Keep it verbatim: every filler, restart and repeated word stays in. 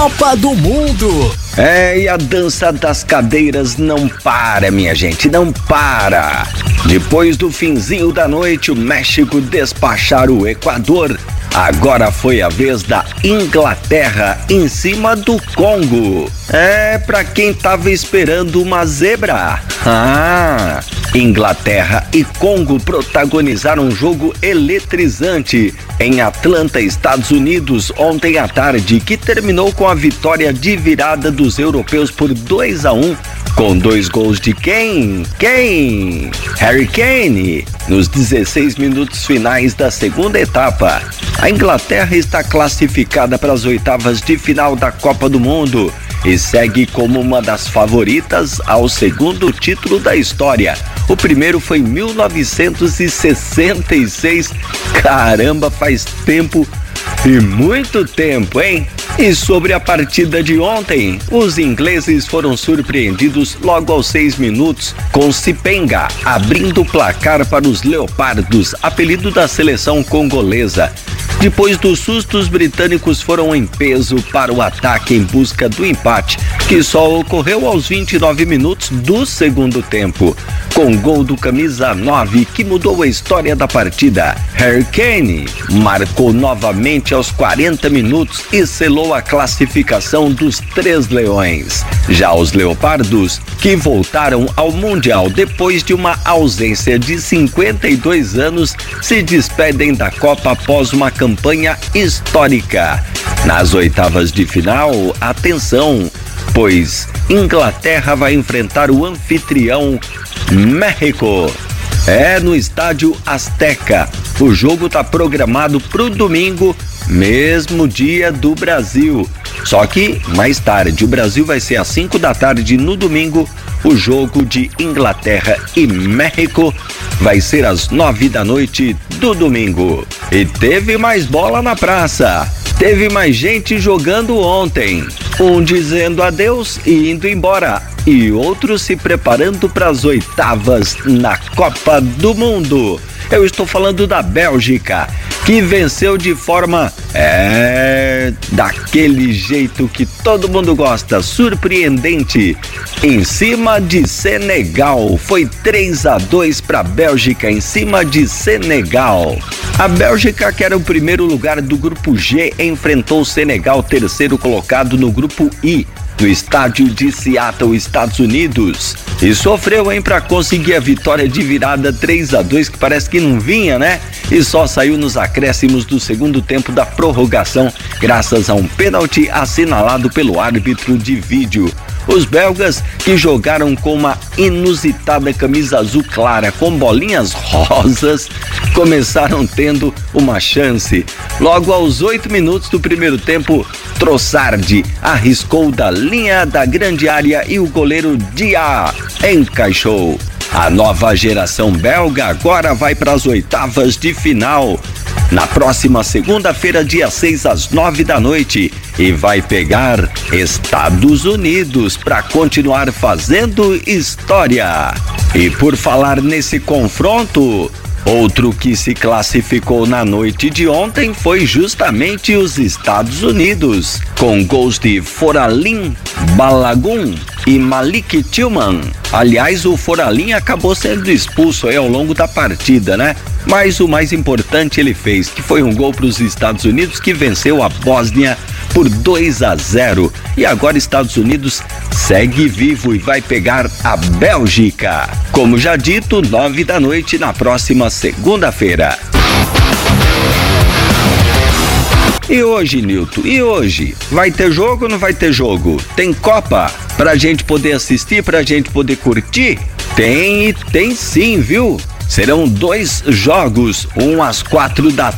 Copa do Mundo. É, e a dança das cadeiras não para, minha gente, não para. Depois do finzinho da noite, o México despachar o Equador. Agora foi a vez da Inglaterra em cima do Congo. É, pra quem tava esperando uma zebra. Ah, Inglaterra e Congo protagonizaram um jogo eletrizante em Atlanta, Estados Unidos, ontem à tarde, que terminou com a vitória de virada dos europeus por dois a um, com dois gols de quem? Quem? Harry Kane, nos dezesseis minutos finais da segunda etapa. A Inglaterra está classificada para as oitavas de final da Copa do Mundo e segue como uma das favoritas ao segundo título da história. O primeiro foi em mil novecentos e sessenta e seis. Caramba, faz tempo e muito tempo, hein? E sobre a partida de ontem, os ingleses foram surpreendidos logo aos seis minutos com Sipenga abrindo o placar para os Leopardos, apelido da seleção congolesa. Depois do susto, os britânicos foram em peso para o ataque em busca do empate, que só ocorreu aos vinte e nove minutos do segundo tempo, com gol do camisa nove que mudou a história da partida. Harry Kane marcou novamente aos quarenta minutos e selou a classificação dos três leões. Já os leopardos, que voltaram ao Mundial depois de uma ausência de cinquenta e dois anos, se despedem da Copa após uma campanha histórica. Nas oitavas de final, atenção, pois Inglaterra vai enfrentar o anfitrião México. É no estádio Azteca. O jogo está programado para o domingo, mesmo dia do Brasil. Só que mais tarde, o Brasil vai ser às cinco da tarde no domingo. O jogo de Inglaterra e México vai ser às nove da noite do domingo. E teve mais bola na praça. Teve mais gente jogando ontem. Um dizendo adeus e indo embora. E outros se preparando para as oitavas na Copa do Mundo. Eu estou falando da Bélgica, que venceu de forma, é, daquele jeito que todo mundo gosta, surpreendente, em cima de Senegal. Foi três a dois para a Bélgica em cima de Senegal. A Bélgica, que era o primeiro lugar do grupo G, enfrentou o Senegal, terceiro colocado no grupo I, no estádio de Seattle, Estados Unidos. E sofreu, hein, para conseguir a vitória de virada três a dois, que parece que não vinha, né? E só saiu nos acréscimos do segundo tempo da prorrogação, graças a um pênalti assinalado pelo árbitro de vídeo. Os belgas, que jogaram com uma inusitada camisa azul clara com bolinhas rosas, começaram tendo uma chance. Logo aos oito minutos do primeiro tempo, Trossard arriscou da linha da grande área e o goleiro Dia encaixou. A nova geração belga agora vai para as oitavas de final. Na próxima segunda-feira, dia seis, às nove da noite, e vai pegar Estados Unidos para continuar fazendo história. E por falar nesse confronto, outro que se classificou na noite de ontem foi justamente os Estados Unidos, com gols de Foralin Balagun e Malik Tillman. Aliás, o Foralin acabou sendo expulso aí ao longo da partida, né? Mas o mais importante ele fez, que foi um gol para os Estados Unidos, que venceu a Bósnia por dois a zero. E agora Estados Unidos segue vivo e vai pegar a Bélgica. Como já dito, nove da noite na próxima segunda-feira. E hoje, Nilton, e hoje? Vai ter jogo ou não vai ter jogo? Tem Copa pra gente poder assistir, pra gente poder curtir? Tem e tem sim, viu? Serão dois jogos, um às quatro da